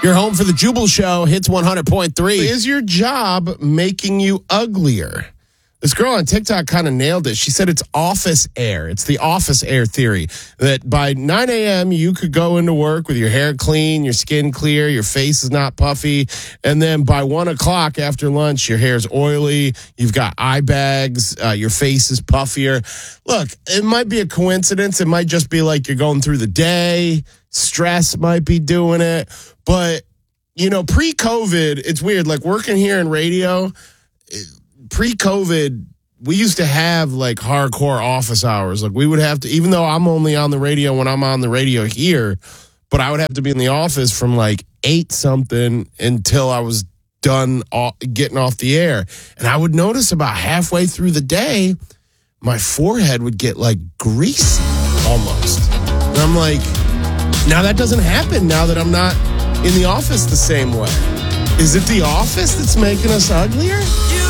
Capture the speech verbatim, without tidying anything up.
You're home for the Jubal Show, Hits one hundred point three. Is your job making you uglier? This girl on TikTok kind of nailed it. She said it's office air. It's the office air theory that by nine a.m. you could go into work with your hair clean, your skin clear, your face is not puffy. And then by one o'clock after lunch, your hair's oily, you've got eye bags, uh, your face is puffier. Look, it might be a coincidence. It might just be like you're going through the day. Stress might be doing it. But, you know, pre-COVID, it's weird. Like working here in radio, pre-COVID, we used to have like hardcore office hours. Like we would have to, even though I'm only on the radio when I'm on the radio here, but I would have to be in the office from like eight something until I was done off, getting off the air. And I would notice about halfway through the day, my forehead would get like greasy almost. And I'm like, now that doesn't happen now that I'm not in the office the same way. Is it the office that's making us uglier?